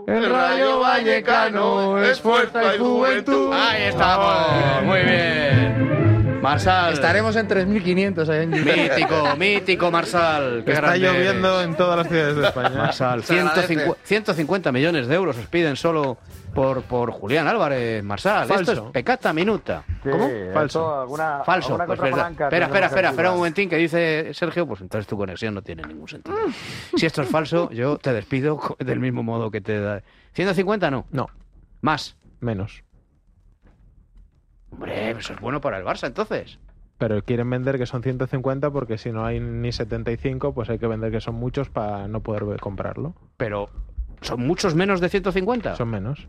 El Rayo Vallecano es fuerza y juventud. Ahí estamos, muy bien. Marsal. Estaremos en 3.500 ahí en Mítico Marsal. Qué Está grande lloviendo eres. en todas las ciudades de España. Marsal, 150 millones de euros os piden solo por Julián Álvarez, Marsal. Falso. Esto es pecata minuta. Sí, ¿Cómo? Falso. Falso. Alguna Pues cosa verdad. blanca Espera tenemos que un activar. momentín, que dice Sergio, pues entonces tu conexión no tiene ningún sentido. Si esto es falso, yo te despido del mismo modo que te da. 150 no. No, Más. menos. Hombre, eso es bueno para el Barça entonces. Pero quieren vender que son 150 porque si no hay ni 75, pues hay que vender que son muchos para no poder comprarlo. Pero son muchos menos de 150. Son menos.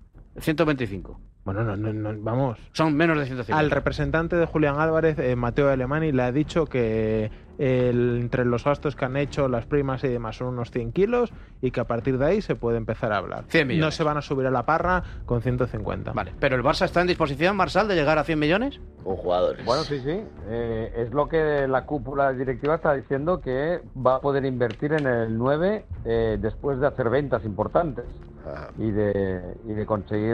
125. Bueno, vamos. Son menos de 150. Al representante de Julián Álvarez, Mateo Alemani, le ha dicho que entre los gastos que han hecho, las primas y demás, son unos 100 kilos y que a partir de ahí se puede empezar a hablar. 100 millones. No se van a subir a la parra con 150. Vale, pero el Barça está en disposición, Marsal, de llegar a 100 millones. Con jugadores. Bueno, sí. Es lo que la cúpula directiva está diciendo, que va a poder invertir en el 9 después de hacer ventas importantes y de conseguir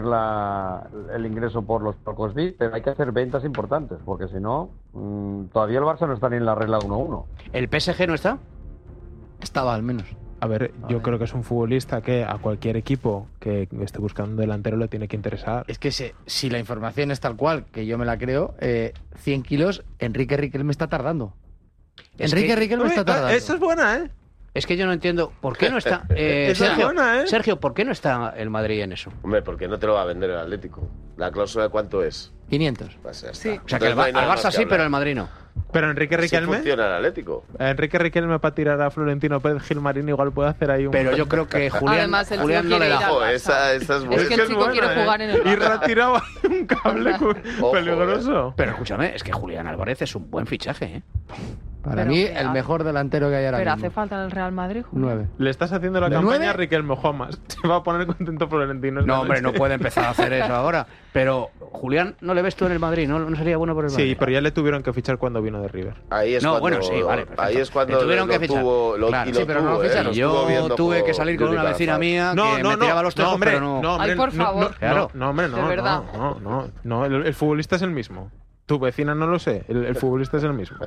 el ingreso por los palcos VIP, pero hay que hacer ventas importantes, porque si no, todavía el Barça no está ni en la regla 1-1. ¿El PSG no está? Estaba al menos. A ver, yo creo que es un futbolista que a cualquier equipo que esté buscando un delantero le tiene que interesar. Es que si la información es tal cual, que yo me la creo, 100 kilos, Enrique Riquelme está tardando. Riquelme está tardando. Esa es buena, ¿eh? Es que yo no entiendo por qué no está. Esa es buena, ¿eh? Sergio, ¿por qué no está el Madrid en eso? Hombre, porque no te lo va a vender el Atlético. ¿La cláusula cuánto es? 500. Pues ya Sí. está. O sea, que Entonces no hay al nada más Barça que sí, hablar. pero el Madrid no. Pero Enrique Así Riquelme, funciona el Atlético. Enrique Riquelme para tirar a Florentino Pérez Gilmarín igual puede hacer ahí un... Pero yo creo que Julián, Además, el Julián tío no le quiere da. ir al Ojo, Barça. esa es buena. Es que el chico quiere jugar en el Y Barça. retiraba un cable Ojo, peligroso. Pero escúchame, es que Julián Álvarez es un buen fichaje, ¿eh? Para Pero mí, que el hace- mejor delantero que hay ahora Pero mismo. hace falta en el Real Madrid, Julio. 9. Le estás haciendo la ¿De campaña 9? a Riquelme Jomas. Se va a poner contento Florentino. esta No, hombre, no noche. puede empezar a hacer eso ahora. Pero Julián, ¿no le ves tú en el Madrid? ¿No sería bueno por el Madrid? Sí, pero ya le tuvieron que fichar cuando vino de River. Ahí es No, cuando, bueno, sí, vale, perfecto. ahí es cuando Le tuvieron lo que fichar. tuvo, lo, Claro, y sí, lo pero no tuvo, lo ficharon. lo Y estuvo yo viendo tuve por que salir con una Juli vecina Calafat. mía que me tiraba los tejos, hombre, pero no. no, hombre, Ay, por favor. Claro. No, hombre, De verdad. no, el futbolista es el mismo. Tu vecina no lo sé, el futbolista es el mismo.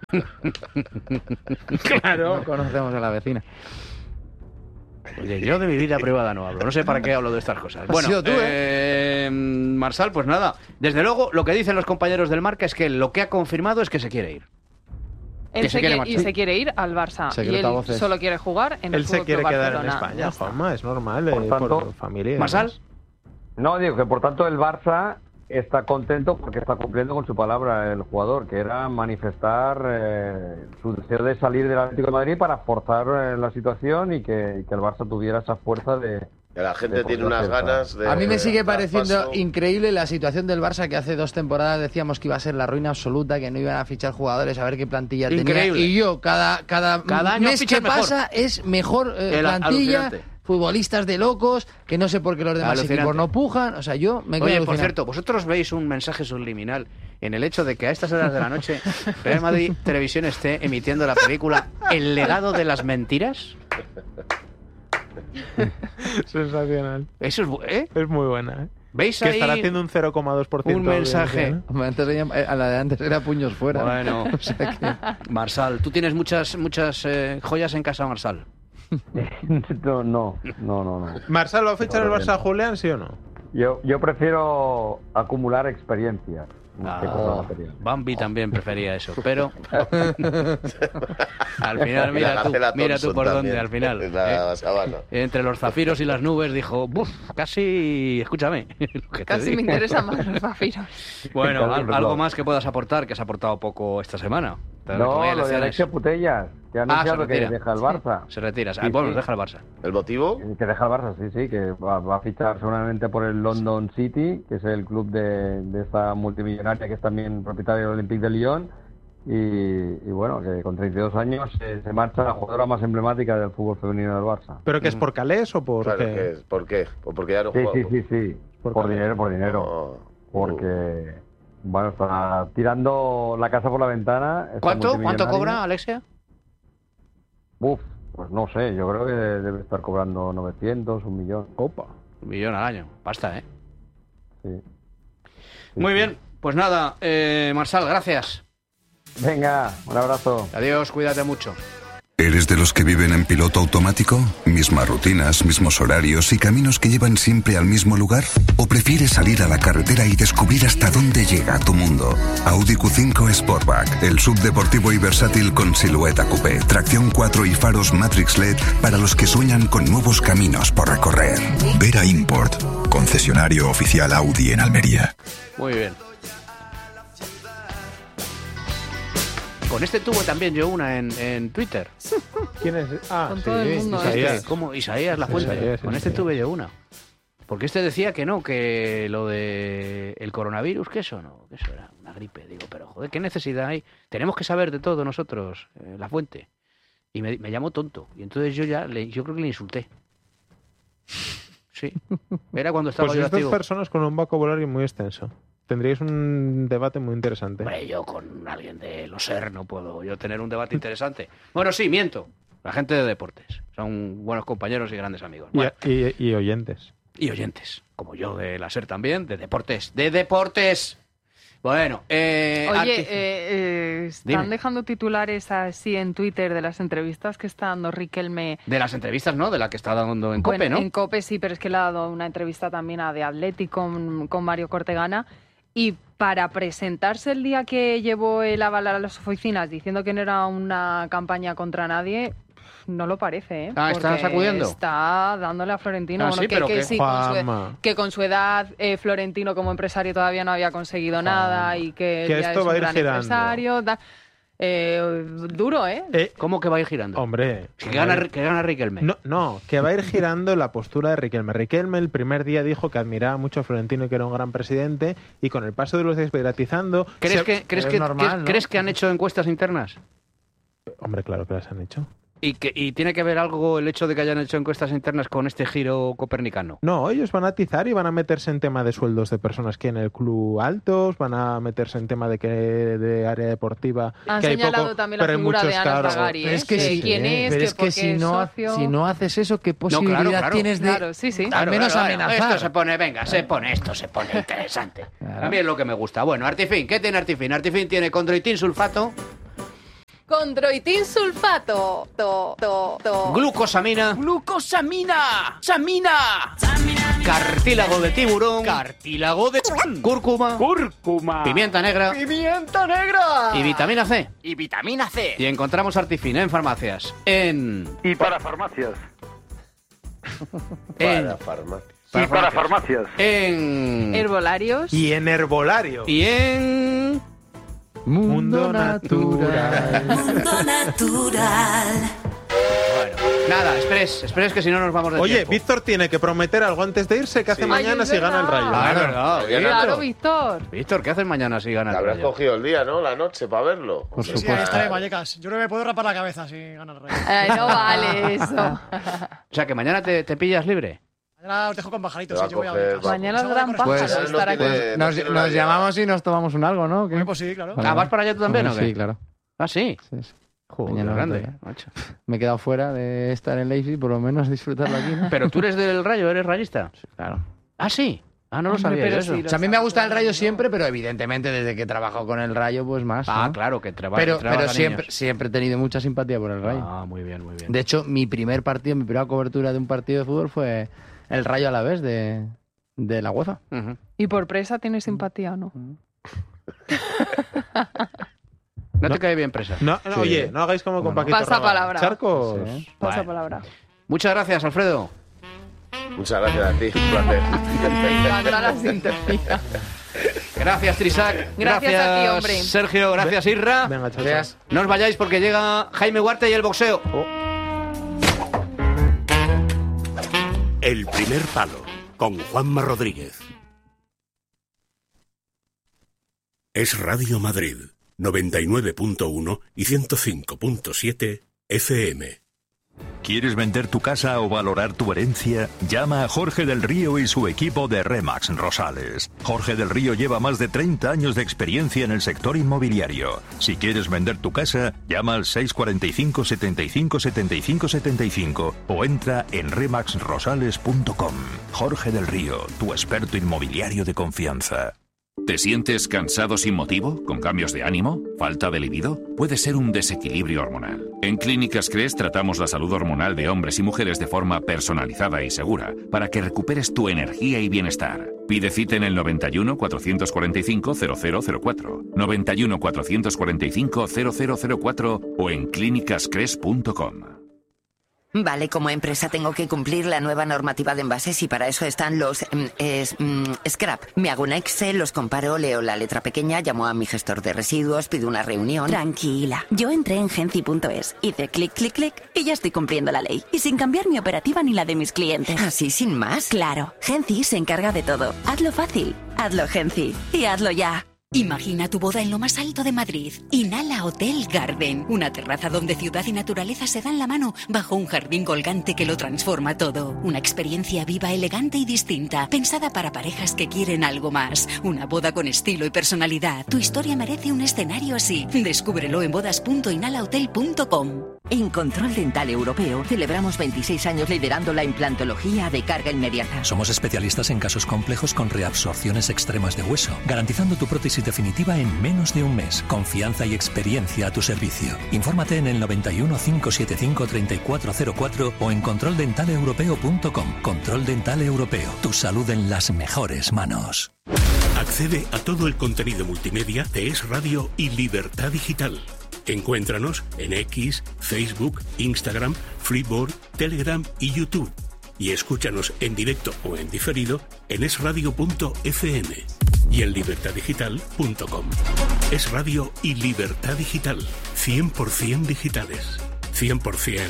Claro. No conocemos a la vecina. Oye, yo de mi vida privada no hablo. No sé para qué hablo de estas cosas. Has Bueno, sido tú, Marsal, pues nada. Desde luego, lo que dicen los compañeros del Marca es que lo que ha confirmado es que se quiere ir. Él Que se quiere marchar. se quiere ir al Barça. Y Secreta él voces. solo quiere jugar en el Él se FC quiere quedar en Barcelona. Ya España, está. Juanma, es normal, Por tanto, por familia. y ¿Marsal? demás. No, digo que por tanto el Barça está contento porque está cumpliendo con su palabra el jugador, que era manifestar su deseo de salir del Atlético de Madrid para forzar la situación y que el Barça tuviera esa fuerza de... Que la gente de tiene poder unas hacer ganas de... A mí me sigue dar pareciendo paso. increíble la situación del Barça, que hace 2 temporadas decíamos que iba a ser la ruina absoluta, que no iban a fichar jugadores, a ver qué plantilla Increíble. tenía. Y yo, cada año mes fichas que mejor. pasa es mejor El plantilla, alucinante. futbolistas de locos, que no sé por qué los demás Alucinante. equipos no pujan. O sea, yo me quedo Oye, por alucinado. cierto, vosotros veis un mensaje subliminal en el hecho de que a estas horas de la noche Real Madrid Televisión esté emitiendo la película El legado de las mentiras. Sensacional. Eso es, Es muy buena, ¿eh? ¿Veis Que ahí estará haciendo un 0,2%. un de mensaje? audiencia, Hombre, antes a la de antes era puños fuera. Bueno, O sea que- Marsal, tú tienes muchas joyas en casa, Marsal. No. ¿eh? ¿Marsal va a fichar el Barça a Julián, sí o no? Yo prefiero acumular experiencia que cosa material. Bambi también prefería eso, pero al final Y la Gacela mira tú Thompson por también, dónde al final. en la sabana. Entre los zafiros y las nubes dijo, "Buf, casi, escúchame, lo que te Casi digo". me interesan más los zafiros. Bueno, Casi, algo perdón. más que puedas aportar, que has aportado poco esta semana. Como hay No, lo de elecciones. Alexia Putellas, que ha anunciado que retira. deja el Barça. Se retira. Sí, Bueno, sí. deja el Barça. ¿El motivo? Que deja el Barça, sí, que va a fichar seguramente por el London City, que es el club de esta multimillonaria que es también propietaria del Olympique de Lyon. Y bueno, que con 32 años se marcha la jugadora más emblemática del fútbol femenino del Barça. ¿Pero que es por Calés o por Claro, qué? ¿qué es? ¿Por qué? ¿O porque ya no Sí, juega? sí. Por Por Calais. dinero. Oh. Porque, bueno, está tirando la casa por la ventana. esta ¿Cuánto multimillonaria. cobra, Alexia? Uf, Pues no sé, yo creo que debe estar cobrando 900, 1 millón. Opa. 1 millón al año. Pasta, ¿eh? Sí. Muy bien. Pues nada, Marsal, gracias. Venga, un abrazo. Adiós, cuídate mucho. ¿Eres de los que viven en piloto automático? ¿Mismas rutinas, mismos horarios y caminos que llevan siempre al mismo lugar? ¿O prefieres salir a la carretera y descubrir hasta dónde llega tu mundo? Audi Q5 Sportback, el subdeportivo y versátil con silueta coupé, tracción 4 y faros Matrix LED para los que sueñan con nuevos caminos por recorrer. Vera Import, concesionario oficial Audi en Almería. Muy bien. Con este tuve también yo una en Twitter. ¿Quién es? Ah, Con sí, todo el mundo, Isaías. ¿Cómo? Isaías La Fuente. Isaías, Con este tuve yo una. Porque este decía que no, que lo de el coronavirus, que eso no, que eso era una gripe. Digo, pero joder, ¿qué necesidad hay? Tenemos que saber de todo nosotros, La Fuente. Y me llamó tonto. Y entonces yo creo que le insulté. Sí. Era cuando estaba Pues yo estas activo. personas con un vocabulario muy extenso. Tendríais un debate muy interesante. Hombre, yo con alguien de Loser no puedo yo tener un debate interesante. Bueno, sí, miento. La gente de deportes. Son buenos compañeros y grandes amigos. Bueno, Y oyentes. y oyentes, como yo de la SER también, de deportes. ¡De deportes! Bueno, Oye, están Dime. dejando titulares así en Twitter de las entrevistas que está dando Riquelme. de las entrevistas, ¿no? De la que está dando en COPE, Bueno, ¿no? en COPE sí, pero es que le ha dado una entrevista también a The Athletic con Mario Cortegana. Y para presentarse el día que llevó el aval a las oficinas diciendo que no era una campaña contra nadie, no lo parece, ¿eh? Ah, ¿está Porque sacudiendo? está dándole a Florentino. Ah, Bueno, sí, pero que- sí, Juanma. que con su edad Florentino como empresario todavía no había conseguido nada y que, Que ya esto es va a un ir gran girando. empresario. Duro, ¿eh? ¿Cómo que va a ir girando? Hombre. que gana Riquelme. No, que va a ir girando la postura de Riquelme. Riquelme el primer día dijo que admiraba mucho a Florentino y que era un gran presidente, y con el paso de los días privatizando... ¿Crees es normal, ¿no? ¿Crees que han hecho encuestas internas? Hombre, claro que las han hecho. ¿Y tiene que ver algo el hecho de que hayan hecho encuestas internas con este giro copernicano? No, ellos van a atizar y van a meterse en tema de sueldos de personas que en el club altos, van a meterse en tema de área deportiva. Han que hay señalado poco, también la pero hay figura de muchos Ana cargos. Zagari, Pero ¿eh? es que Que sí, quién es, pero que es por que qué si es no, socio. si no haces eso, ¿qué posibilidad claro. tienes de Claro, sí, sí. al menos amenazar? Esto se pone, venga, se pone interesante. Claro. A mí es lo que me gusta. Bueno, Artifin, ¿qué tiene Artifin? Artifin tiene condroitin sulfato, Condroitin sulfato. glucosamina, ¡Samina! cartílago de tiburón, Cartílago de cúrcuma, pimienta negra ¡Pimienta negra! y vitamina C. Y vitamina C. Y encontramos Artifin en farmacias. Y para farmacias. Para farmacia. Y para farmacias. En Herbolarios. Y en herbolario. y en Mundo natural. bueno, nada, esperes que si no nos vamos de Oye, tiempo. Víctor tiene que prometer algo antes de irse que hace Sí. mañana Ay, es si gana el verdad. Rayo. Ah, es verdad. Bien, Claro, Víctor. Víctor, ¿qué haces mañana si gana Te el habrás Rayo? cogido el día, ¿no? La noche para verlo. Por Sí, ahí supuesto. estaré, Vallecas. Yo creo que me puedo rapar la cabeza si gana el Rayo. No vale eso. O sea, que mañana te pillas libre. Mañana os dejo con bajaritos. Te va Sí, yo voy a a coger- Vallecas. Mañana Salgo el de gran Corea. Pues, pájaro no estará tiene- aquí. no Nos tiene una llamamos y nos tomamos un algo, ¿no? ¿Qué? Pues sí, claro. Vale. Ah, ¿vas para allá tú también o qué? Sí, claro. Ah, sí. Sí, sí. Joder, Mañana grande, voy a- macho. Me he quedado fuera de estar en Leipzig, por lo menos disfrutarlo aquí, ¿no? Pero tú eres del Rayo, eres rayista. Claro. Ah, sí. Ah, no lo Hombre, sabía pero yo eso. sí, O sea, a mí me ha gustado el Rayo siempre, pero evidentemente desde que trabajo con el Rayo, pues más. Ah, ¿no? claro, que trabaja. Pero siempre he tenido mucha simpatía por el Rayo. Ah, muy bien, muy bien. De hecho, mi primera cobertura de un partido de fútbol fue el Rayo Alavés de la UEFA. Ujú. ¿Y por presa tienes simpatía o no? ¿No te cae bien presa? No, Sí. oye, no hagáis como con Bueno. Paquito Pasa Rabanne. palabra. Charcos. Sí. Pasa Vale. palabra. Muchas gracias, Alfredo. Muchas gracias a ti, un placer. Me encanta la sintonía. Gracias, Trisac. Gracias a ti, hombre. Sergio, gracias, Irra. Venga, chao, Gracias. No os vayáis porque llega Jaime Huarte y el boxeo. El primer palo, con Juanma Rodríguez. Es Radio Madrid, 99.1 y 105.7 FM. ¿Quieres vender tu casa o valorar tu herencia? Llama a Jorge del Río y su equipo de Remax Rosales. Jorge del Río lleva más de 30 años de experiencia en el sector inmobiliario. Si quieres vender tu casa, llama al 645 75 75 75 o entra en remaxrosales.com. Jorge del Río, tu experto inmobiliario de confianza. ¿Te sientes cansado sin motivo? ¿Con cambios de ánimo? ¿Falta de libido? Puede ser un desequilibrio hormonal. En Clínicas Cres tratamos la salud hormonal de hombres y mujeres de forma personalizada y segura para que recuperes tu energía y bienestar. Pide cita en el 91 445 0004, 91 445 0004 o en clínicascres.com. Vale, como empresa tengo que cumplir la nueva normativa de envases y para eso están los scrap. Me hago una Excel, los comparo, leo la letra pequeña, llamo a mi gestor de residuos, pido una reunión. Tranquila, yo entré en Genci.es, hice clic, clic, clic y ya estoy cumpliendo la ley. Y sin cambiar mi operativa ni la de mis clientes. ¿Así sin más? Claro, Genci se encarga de todo. Hazlo fácil, hazlo Genci y hazlo ya. Imagina tu boda en lo más alto de Madrid. Inhala Hotel Garden. Una terraza donde ciudad y naturaleza se dan la mano bajo un jardín colgante que lo transforma todo. Una experiencia viva, elegante y distinta. Pensada para parejas que quieren algo más. Una boda con estilo y personalidad. Tu historia merece un escenario así. Descúbrelo en bodas.inhalahotel.com. En Control Dental Europeo celebramos 26 años liderando la implantología de carga inmediata. Somos especialistas en casos complejos con reabsorciones extremas de hueso, garantizando tu prótesis definitiva en menos de un mes. Confianza y experiencia a tu servicio. Infórmate en el 91 575 3404 o en controldentaleeuropeo.com. Control Dental Europeo. Tu salud en las mejores manos. Accede a todo el contenido multimedia de Es Radio y Libertad Digital. Encuéntranos en X, Facebook, Instagram, Freeboard, Telegram y YouTube. Y escúchanos en directo o en diferido en esradio.fm y en libertaddigital.com. Es Radio y Libertad Digital. 100% digitales. 100%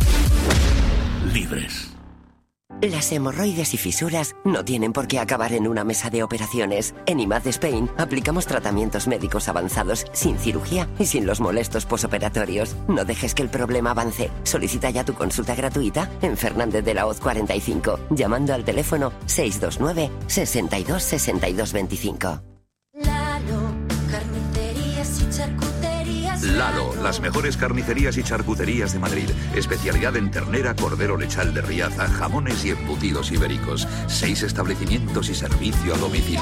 libres. Las hemorroides y fisuras no tienen por qué acabar en una mesa de operaciones. En IMAD Spain aplicamos tratamientos médicos avanzados sin cirugía y sin los molestos posoperatorios. No dejes que el problema avance. Solicita ya tu consulta gratuita en Fernández de la Hoz 45, llamando al teléfono 629 62 62 25. Lalo, las mejores carnicerías y charcuterías de Madrid. Especialidad en ternera, cordero lechal de Riaza, jamones y embutidos ibéricos. 6 establecimientos y servicio a domicilio.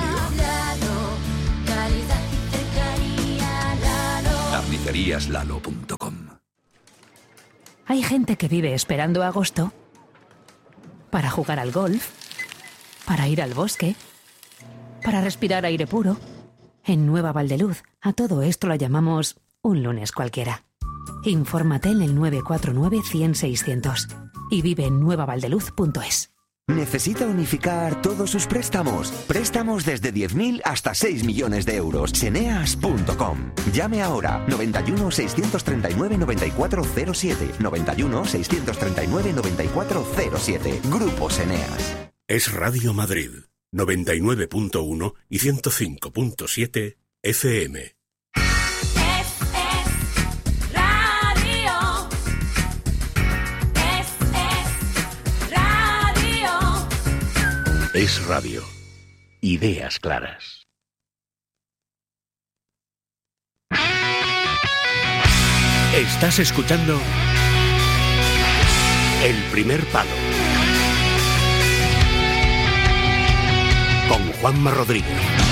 Carniceríaslalo.com. Hay gente que vive esperando agosto para jugar al golf, para ir al bosque, para respirar aire puro. En Nueva Valdeluz, a todo esto lo llamamos un lunes cualquiera. Infórmate en el 949 100 600 y vive en nuevavaldeluz.es. ¿Necesita unificar todos sus préstamos? Préstamos desde 10.000 hasta 6 millones de euros. Seneas.com. Llame ahora. 91 639 9407. 91 639 9407. Grupo Seneas. Es Radio Madrid. 99.1 y 105.7 FM. Es Radio. Ideas claras. Estás escuchando El Primer Palo con Juanma Rodríguez.